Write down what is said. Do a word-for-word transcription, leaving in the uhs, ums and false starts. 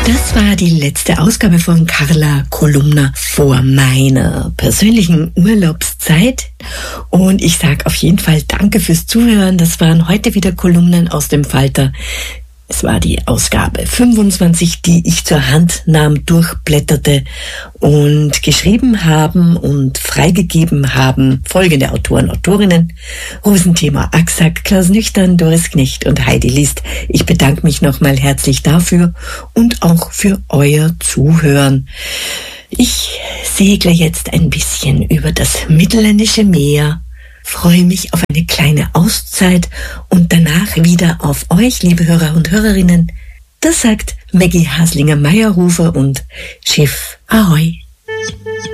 Das war die letzte Ausgabe von Carla Kolumna vor meiner persönlichen Urlaubszeit. Und ich sage auf jeden Fall danke fürs Zuhören. Das waren heute wieder Kolumnen aus dem Falter. Es war die Ausgabe fünfundzwanzig, die ich zur Hand nahm, durchblätterte, und geschrieben haben und freigegeben haben folgende Autoren, Autorinnen: Rosenthema Axack, Klaus Nüchtern, Doris Knecht und Heidi List. Ich bedanke mich nochmal herzlich dafür und auch für euer Zuhören. Ich segle jetzt ein bisschen über das Mittelländische Meer, freue mich auf eine kleine Auszeit und danach wieder auf euch, liebe Hörer und Hörerinnen. Das sagt Maggie Haslinger-Meyerhofer und Schiff Ahoi.